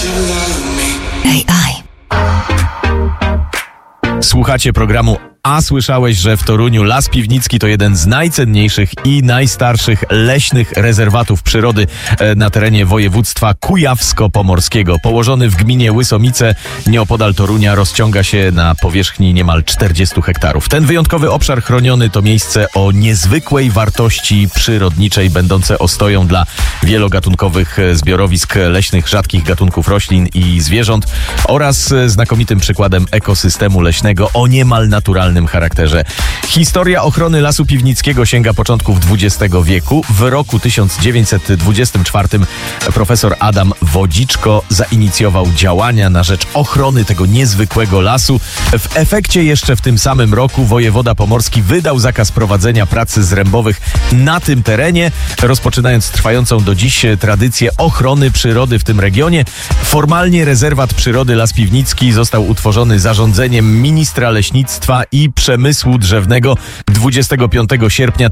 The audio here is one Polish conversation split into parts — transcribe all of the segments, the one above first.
Słuchacie programu A słyszałeś, że w Toruniu Las Piwnicki to jeden z najcenniejszych i najstarszych leśnych rezerwatów przyrody na terenie województwa kujawsko-pomorskiego. Położony w gminie Łysomice, nieopodal Torunia, rozciąga się na powierzchni niemal 40 hektarów. Ten wyjątkowy obszar chroniony to miejsce o niezwykłej wartości przyrodniczej, będące ostoją dla wielogatunkowych zbiorowisk leśnych, rzadkich gatunków roślin i zwierząt oraz znakomitym przykładem ekosystemu leśnego o niemal naturalnym charakterze. Historia ochrony Lasu Piwnickiego sięga początków XX wieku. W roku 1924 profesor Adam Wodziczko zainicjował działania na rzecz ochrony tego niezwykłego lasu. W efekcie jeszcze w tym samym roku wojewoda pomorski wydał zakaz prowadzenia pracy zrębowych na tym terenie, rozpoczynając trwającą do dziś tradycję ochrony przyrody w tym regionie. Formalnie rezerwat przyrody Las Piwnicki został utworzony zarządzeniem ministra leśnictwa i przemysłu drzewnego 25 sierpnia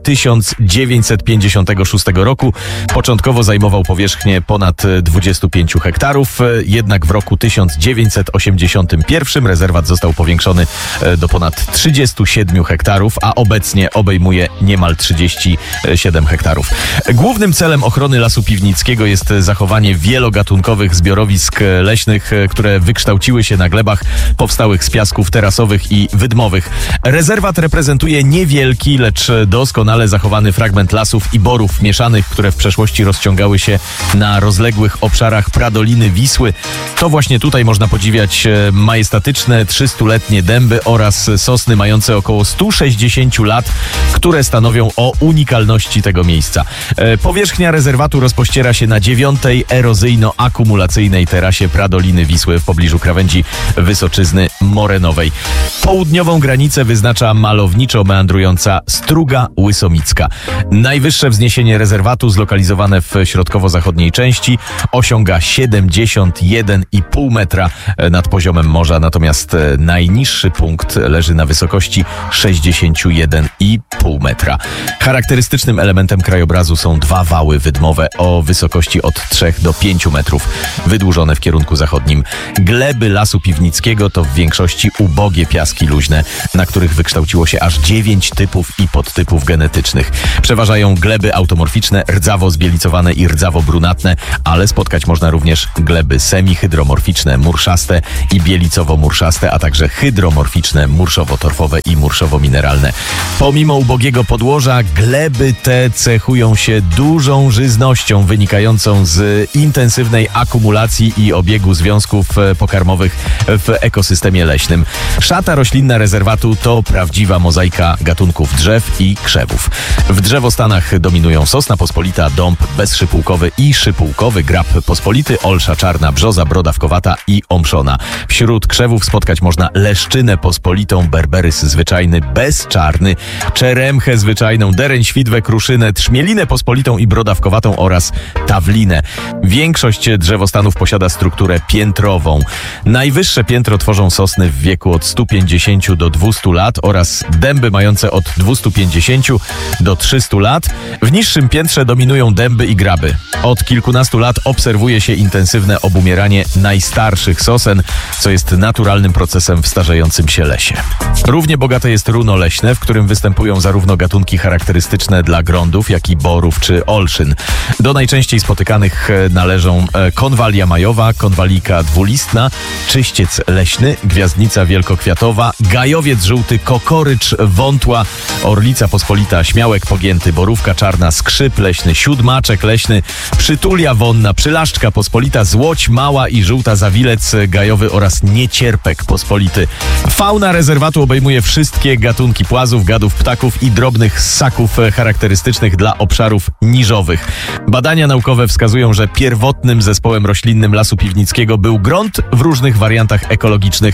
1956 roku. Początkowo zajmował powierzchnię ponad 25 hektarów, jednak w roku 1981 rezerwat został powiększony do ponad 37 hektarów, a obecnie obejmuje niemal 37 hektarów. Głównym celem ochrony Lasu Piwnickiego jest zachowanie wielogatunkowych zbiorowisk leśnych, które wykształciły się na glebach powstałych z piasków terasowych i wydmowych. Rezerwat reprezentuje niewielki, lecz doskonale zachowany fragment lasów i borów mieszanych, które w przeszłości rozciągały się na rozległych obszarach Pradoliny Wisły. To właśnie tutaj można podziwiać majestatyczne 300-letnie dęby oraz sosny mające około 160 lat, które stanowią o unikalności tego miejsca. Powierzchnia rezerwatu rozpościera się na 9. erozyjno-akumulacyjnej terasie Pradoliny Wisły w pobliżu krawędzi Wysoczyzny Morenowej. Południową granicę wyznacza malowniczo meandrująca Struga Łysomicka. Najwyższe wzniesienie rezerwatu, zlokalizowane w środkowo-zachodniej części, osiąga 71,5 metra nad poziomem morza, natomiast najniższy punkt leży na wysokości 61,5 metra. Charakterystycznym elementem krajobrazu są dwa wały wydmowe o wysokości od 3 do 5 metrów, wydłużone w kierunku zachodnim. Gleby Lasu Piwnickiego to w większości ubogie piaski luźne, na których wykształciło się aż 9 typów i podtypów genetycznych. Przeważają gleby automorficzne, rdzawo-zbielicowane i rdzawo-brunatne, ale spotkać można również gleby semihydromorficzne, murszaste i bielicowo-murszaste, a także hydromorficzne, murszowo-torfowe i murszowo-mineralne. Pomimo ubogiego podłoża, gleby te cechują się dużą żyznością wynikającą z intensywnej akumulacji i obiegu związków pokarmowych w ekosystemie leśnym. Szata roślinna rezerwatu to prawdziwa mozaika gatunków drzew i krzewów. W drzewostanach dominują sosna pospolita, dąb bezszypułkowy i szypułkowy, grab pospolity, olsza czarna, brzoza brodawkowata i omszona. Wśród krzewów spotkać można leszczynę pospolitą, berberys zwyczajny, bezczarny, czeremchę zwyczajną, dereń, świdwę, kruszynę, trzmielinę pospolitą i brodawkowatą oraz tawlinę. Większość drzewostanów posiada strukturę piętrową. Najwyższe piętro tworzą sosny w wieku od 150 do 200 lat oraz dęby mające od 250 do 300 lat. W niższym piętrze dominują dęby i graby. Od kilkunastu lat obserwuje się intensywne obumieranie najstarszych sosen, co jest naturalnym procesem w starzejącym się lesie. Równie bogate jest runo leśne, w którym występują zarówno gatunki charakterystyczne dla grądów, jak i borów czy olszyn. Do najczęściej spotykanych należą konwalia majowa, konwalika dwulistna, czyściec leśny, gwiazdnica wielkokwiatowa, gajowiec żółty, kokorycz wątła, orlica pospolita, śmiałek pogięty, borówka czarna, skrzyp leśny, siódmaczek leśny, przytulia wonna, przylaszczka pospolita, złoć mała i żółta zawilec gajowy oraz niecierpek pospolity. Fauna rezerwatu obejmuje wszystkie gatunki płazów, gadów, ptaków i drobnych ssaków charakterystycznych dla obszarów niżowych. Badania naukowe wskazują, że pierwotnym zespołem roślinnym Lasu Piwnickiego był grąd w różnych wariantach ekologicznych. W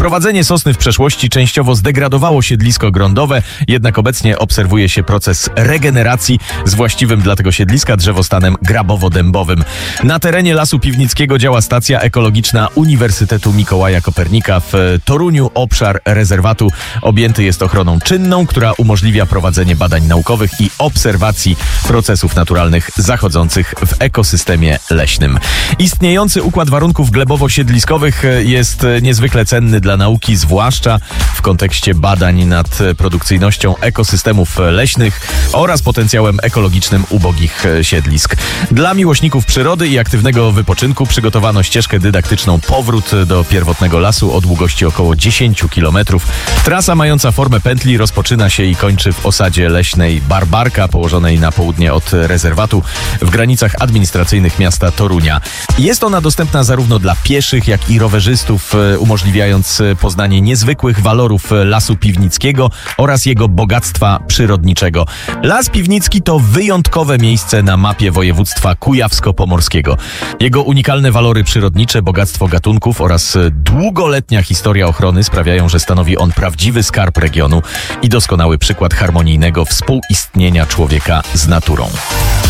Wprowadzenie sosny w przeszłości częściowo zdegradowało siedlisko grądowe, jednak obecnie obserwuje się proces regeneracji z właściwym dla tego siedliska drzewostanem grabowo-dębowym. Na terenie Lasu Piwnickiego działa stacja ekologiczna Uniwersytetu Mikołaja Kopernika w Toruniu. Obszar rezerwatu objęty jest ochroną czynną, która umożliwia prowadzenie badań naukowych i obserwacji procesów naturalnych zachodzących w ekosystemie leśnym. Istniejący układ warunków glebowo-siedliskowych jest niezwykle cenny dla nauki, zwłaszcza w kontekście badań nad produkcyjnością ekosystemów leśnych oraz potencjałem ekologicznym ubogich siedlisk. Dla miłośników przyrody i aktywnego wypoczynku przygotowano ścieżkę dydaktyczną Powrót do pierwotnego lasu o długości około 10 km. Trasa mająca formę pętli rozpoczyna się i kończy w osadzie leśnej Barbarka, położonej na południe od rezerwatu w granicach administracyjnych miasta Torunia. Jest ona dostępna zarówno dla pieszych, jak i rowerzystów, umożliwiając poznanie niezwykłych walorów Lasu Piwnickiego oraz jego bogactwa przyrodniczego. Las Piwnicki to wyjątkowe miejsce na mapie województwa kujawsko-pomorskiego. Jego unikalne walory przyrodnicze, bogactwo gatunków oraz długoletnia historia ochrony sprawiają, że stanowi on prawdziwy skarb regionu i doskonały przykład harmonijnego współistnienia człowieka z naturą.